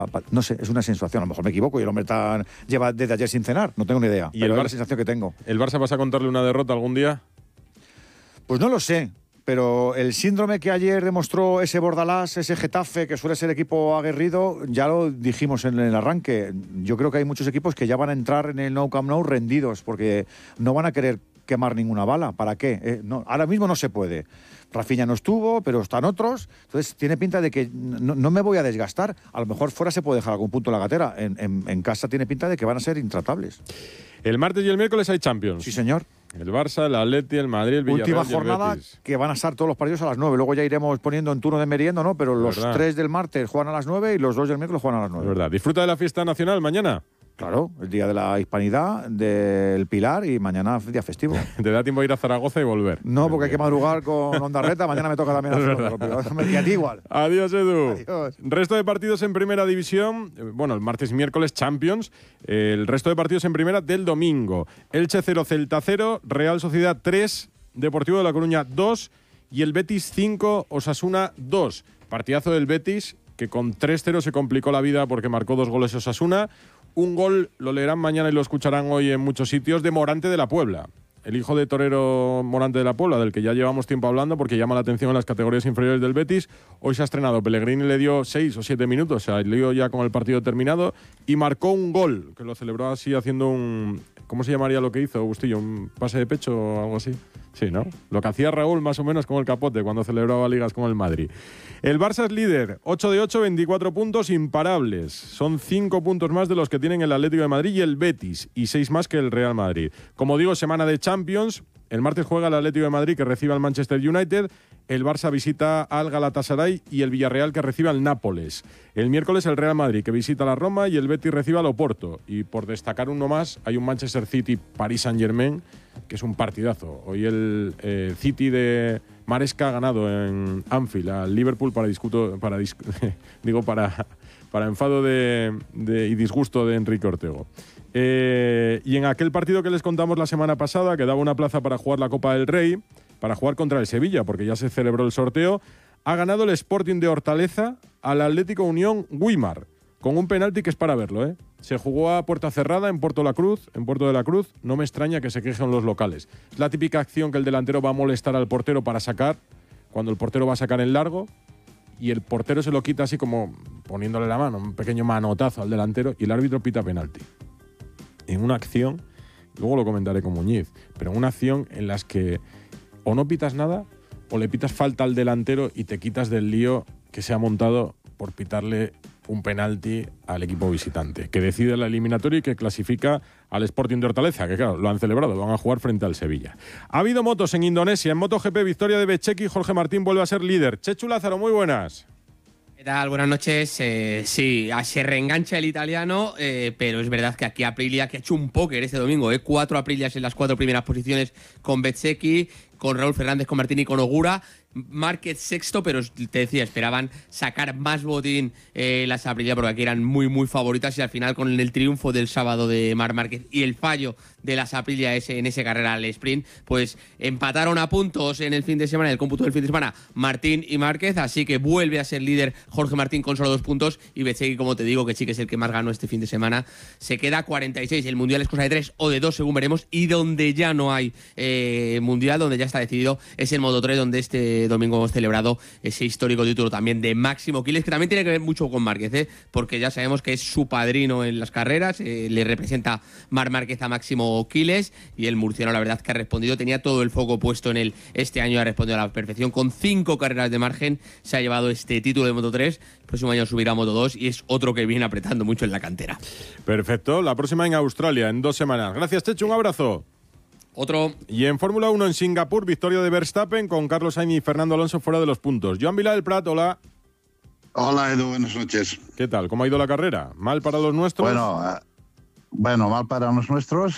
No sé, es una sensación. A lo mejor me equivoco y el hombre lleva desde ayer sin cenar. No tengo ni idea. ¿Y pero es la sensación que tengo. ¿El Barça vas a contarle una derrota algún día? Pues no lo sé. Pero el síndrome que ayer demostró ese Bordalás, ese Getafe, que suele ser equipo aguerrido, ya lo dijimos en el arranque. Yo creo que hay muchos equipos que ya van a entrar en el Nou Camp Nou rendidos, porque no van a querer quemar ninguna bala. ¿Para qué? No, ahora mismo no se puede. Rafinha no estuvo, pero están otros. Entonces tiene pinta de que no me voy a desgastar. A lo mejor fuera se puede dejar algún punto en la gatera. En casa tiene pinta de que van a ser intratables. El martes y el miércoles hay Champions. Sí, señor. El Barça, el Atleti, el Madrid, el Villarreal. Última jornada que van a estar todos los partidos a las 9. Luego ya iremos poniendo en turno de merienda, ¿no? Pero los 3 del martes juegan a las 9 y los 2 del miércoles juegan a las 9. Es verdad. Disfruta de la fiesta nacional mañana. Claro, el día de la Hispanidad, del Pilar y mañana día festivo. ¿Te da tiempo a ir a Zaragoza y volver? No, porque hay que madrugar con Ondarreta. Mañana me toca también hacerlo. Y a ti igual. Adiós, Edu. Adiós. Resto de partidos en primera división. Bueno, el martes y miércoles Champions. El resto de partidos en primera del domingo. Elche 0, Celta 0, Real Sociedad 3, Deportivo de La Coruña 2 y el Betis 5, Osasuna 2. Partidazo del Betis, que con 3-0 se complicó la vida porque marcó 2 goles Osasuna. Un gol, lo leerán mañana y lo escucharán hoy en muchos sitios, de Morante de la Puebla. El hijo de torero Morante de la Puebla, del que ya llevamos tiempo hablando porque llama la atención en las categorías inferiores del Betis. Hoy se ha estrenado. Pellegrini le dio 6 o 7 minutos, o sea, el lío ya con el partido terminado, y marcó un gol, que lo celebró así haciendo un... ¿Cómo se llamaría lo que hizo, Bustillo? ¿Un pase de pecho o algo así? Sí, ¿no? Lo que hacía Raúl más o menos con el capote cuando celebraba ligas con el Madrid. El Barça es líder, 8 de 8, 24 puntos imparables. Son 5 puntos más de los que tienen el Atlético de Madrid y el Betis, y 6 más que el Real Madrid. Como digo, semana de Champions. El martes juega el Atlético de Madrid, que recibe al Manchester United. El Barça visita al Galatasaray y el Villarreal, que recibe al Nápoles. El miércoles el Real Madrid, que visita a la Roma, y el Betis recibe al Oporto. Y por destacar uno más, hay un Manchester City-Paris Saint-Germain, que es un partidazo. Hoy el City de Maresca ha ganado en Anfield al Liverpool para enfado y disgusto de Enrique Ortego. Y en aquel partido que les contamos la semana pasada, que daba una plaza para jugar la Copa del Rey, para jugar contra el Sevilla, porque ya se celebró el sorteo, ha ganado el Sporting de Hortaleza al Atlético Unión Güímar, con un penalti que es para verlo, ¿eh? Se jugó a puerta cerrada en Puerto de la Cruz. No me extraña que se quejen los locales. Es la típica acción que el delantero va a molestar al portero para sacar, cuando el portero va a sacar en largo, y el portero se lo quita así como poniéndole la mano, un pequeño manotazo al delantero, y el árbitro pita penalti. En una acción, luego lo comentaré con Muñiz, pero en una acción en las que o no pitas nada o le pitas falta al delantero y te quitas del lío que se ha montado por pitarle un penalti al equipo visitante, que decide la eliminatoria y que clasifica al Sporting de Hortaleza, que claro, lo han celebrado, van a jugar frente al Sevilla. Ha habido motos en Indonesia, en MotoGP, victoria de Bezzecchi, Jorge Martín vuelve a ser líder. Chechu Lázaro, muy buenas. ¿Qué tal? Buenas noches. Sí, se reengancha el italiano, pero es verdad que aquí Aprilia, que ha hecho un póker este domingo, 4 Aprilias en las 4 primeras posiciones con Bezzecchi, con Raúl Fernández, con Martín y con Ogura. Márquez sexto, pero te decía, esperaban sacar más botín las Aprilia porque aquí eran muy, muy favoritas, y al final con el triunfo del sábado de Marc Márquez y el fallo de las Aprilia en esa carrera al sprint, pues empataron a puntos en el fin de semana, en el cómputo del fin de semana, Martín y Márquez, así que vuelve a ser líder Jorge Martín con solo 2 puntos, y Bezzecchi, como te digo, que sí que es el que más ganó este fin de semana, se queda a 46. El Mundial es cosa de 3 o de 2 según veremos, y donde ya no hay Mundial, donde ya está decidido, es el Moto 3, donde este domingo hemos celebrado ese histórico título también de Máximo Quiles, que también tiene que ver mucho con Márquez, porque ya sabemos que es su padrino en las carreras, le representa Marc Márquez a Máximo Quiles, y el murciano la verdad que ha respondido, tenía todo el foco puesto en él este año, ha respondido a la perfección, con 5 carreras de margen se ha llevado este título de Moto 3, el próximo año subirá a Moto 2 y es otro que viene apretando mucho en la cantera. Perfecto, la próxima en Australia, en 2 semanas. Gracias, Chechu, un abrazo. Otro. Y en Fórmula 1 en Singapur, victoria de Verstappen con Carlos Sainz y Fernando Alonso fuera de los puntos. Joan Vila del Prat, hola. Hola, Edu, buenas noches. ¿Qué tal? ¿Cómo ha ido la carrera? ¿Mal para los nuestros? Bueno, mal para los nuestros.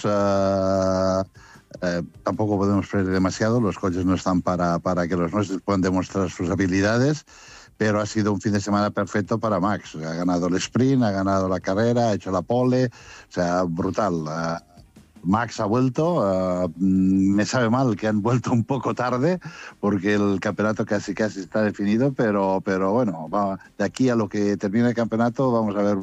Tampoco podemos freír demasiado. Los coches no están para que los nuestros puedan demostrar sus habilidades. Pero ha sido un fin de semana perfecto para Max. Ha ganado el sprint, ha ganado la carrera, ha hecho la pole. O sea, brutal. Max ha vuelto, me sabe mal que han vuelto un poco tarde porque el campeonato casi está definido, pero bueno, de aquí a lo que termine el campeonato vamos a ver